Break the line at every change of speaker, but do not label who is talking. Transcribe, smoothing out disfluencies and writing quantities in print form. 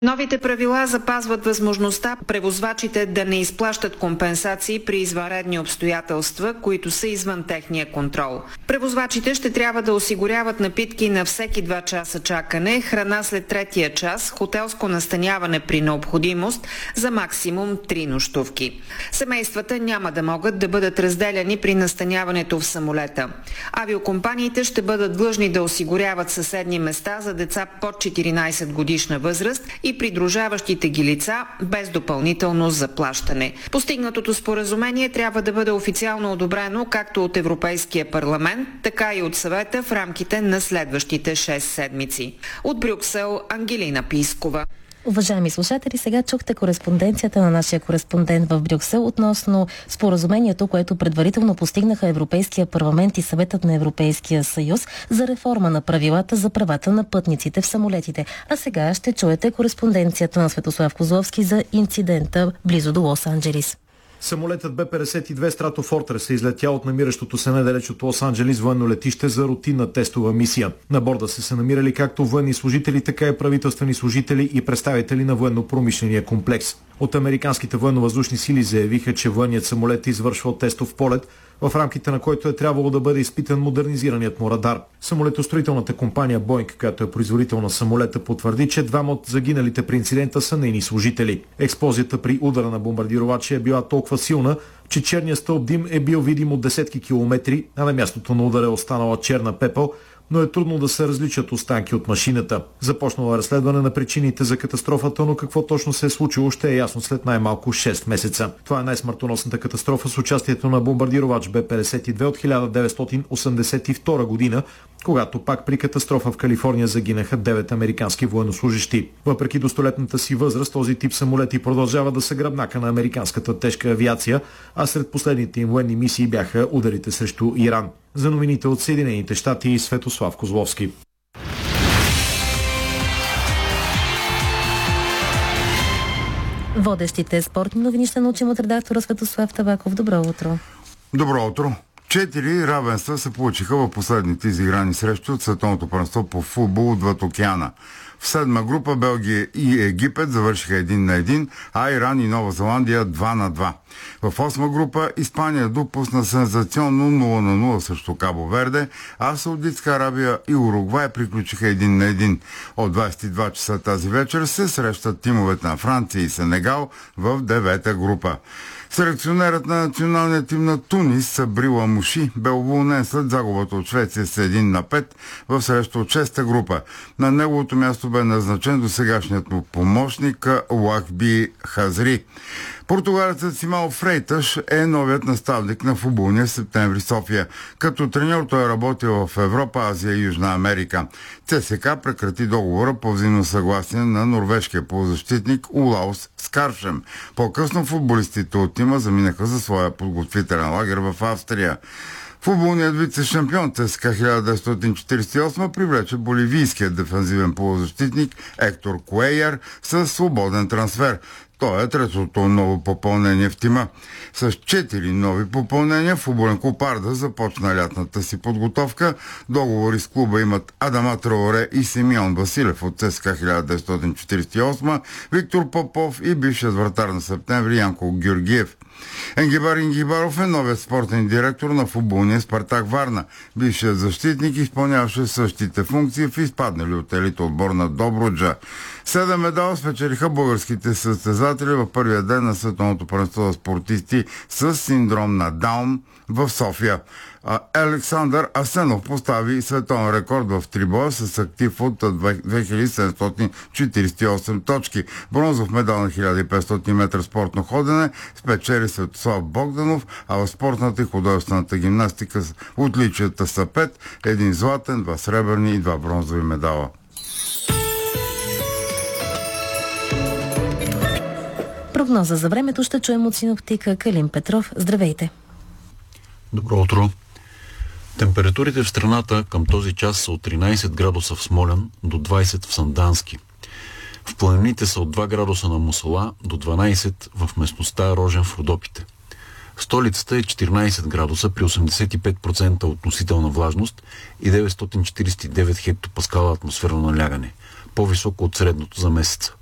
Новите правила запазват възможността превозвачите да не изплащат компенсации при извънредни обстоятелства, които са извън техния контрол. Превозвачите ще трябва да осигуряват напитки на всеки 2 часа чакане, храна след 3-я час, хотелско настаняване при необходимост за максимум 3 нощувки. Семействата няма да могат да бъдат разделяни при настаняването в самолета. Авиокомпаниите ще бъдат длъжни да осигуряват съседни места за деца под 14 годишна възраст и придружаващите ги лица без допълнително заплащане. Постигнатото споразумение трябва да бъде официално одобрено както от Европейския парламент, така и от Съвета в рамките на следващите 6 седмици. От Брюксел, Ангелина Пискова.
Уважаеми слушатели, сега чухте кореспонденцията на нашия кореспондент в Брюксел относно споразумението, което предварително постигнаха Европейския парламент и Съветът на Европейския съюз за реформа на правилата за правата на пътниците в самолетите. А сега ще чуете кореспонденцията на Светослав Козловски за инцидента близо до Лос-Анджелис.
Самолетът Б-52 Stratofortress е излетял от намиращото се недалеч от Лос-Анджелис военно летище за рутинна тестова мисия. На борда се намирали както военни служители, така и правителствени служители и представители на военно-промишления комплекс. От американските военно-въздушни сили заявиха, че военният самолет извършвал тестов полет, в рамките на който е трябвало да бъде изпитан модернизираният му радар. Самолетостроителната компания Boeing, която е производител на самолета, потвърди, че 2 от загиналите при инцидента са нейни служители. Експлозията при удара на бомбардировача е била толкова силна, че черният стълб дим е бил видим от десетки километри, а на мястото на удара е останала черна пепел, но е трудно да се различат останки от машината. Започнало разследване на причините за катастрофата, но какво точно се е случило ще е ясно след най-малко 6 месеца. Това е най-смъртоносната катастрофа с участието на бомбардировач Б-52 от 1982 година, когато пак при катастрофа в Калифорния загинаха 9 американски военнослужещи. Въпреки до столетната си възраст, този тип самолети продължава да са гръбнака на американската тежка авиация, а сред последните им военни мисии бяха ударите срещу Иран. За новините от Съединените щати и Светослав Козловски.
Водещите спортни новини ще научим от редактора Светослав Табаков. Добро утро.
Добро утро. 4 равенства се получиха в последните изиграни срещи от Световното първенство по футбол отвъд океана. В 7-ма група Белгия и Египет завършиха 1-1, а Иран и Нова Зеландия 2-2. В 8-ма група Испания допусна сензационно 0-0 срещу Кабо Верде, а Саудитска Арабия и Уругвай приключиха 1-1. От 22 часа тази вечер се срещат тимовете на Франция и Сенегал в 9-та група. Селекционерът на националния тим на Тунис Сабрил Амуши бе уволнен след загубата от Швеция с 1-5 в среща от 6-та група. На неговото място бе назначен досегашният му помощник Лахби Хазри. Португалецът Симао Фрейташ е новият наставник на футболния Септември София. Като треньор той е работил в Европа, Азия и Южна Америка. ЦСК прекрати договора по взаимно съгласие на норвежкия полузащитник Улаус Скаршем. По-късно футболистите от тима заминаха за своя подготвителен лагер в Австрия. Футболният вице-шампион ЦСКА 1948 привлече боливийският дефанзивен полузащитник Ектор Куейер с свободен трансфер. Той е третото ново попълнение в тима. С 4 нови попълнения футболен клуб Арда започна лятната си подготовка. Договори с клуба имат Адама Траоре и Симеон Василев от ЦСКА 1948, Виктор Попов и бившият вратар на Септември Янко Георгиев. Енгибар Ингибаров е новият спортен директор на футболния Спартак Варна. Бившият защитник изпълняваше същите функции в изпаднали от елита отбор на Добруджа. 7 медала спечелиха българските състезатели в първия ден на Световното първенство за спортисти с синдром на Даун в София. Александър Асенов постави световен рекорд в трибоя с актив от 2748 точки. Бронзов медал на 1500 метра спортно ходене спечели Светослав Богданов, а в спортната и художествената гимнастика отличията са 5, 1 златен, 2 сребърни и 2 бронзови медала.
Прогноза за времето ще чуем от синоптика Калин Петров. Здравейте!
Добро утро! Температурите в страната към този час са от 13 градуса в Смолян до 20 в Сандански. В планините са от 2 градуса на Мусала до 12 в местността Рожен в Родопите. В столицата е 14 градуса при 85% относителна влажност и 949 хектопаскала атмосферно налягане, по-високо от средното за месеца.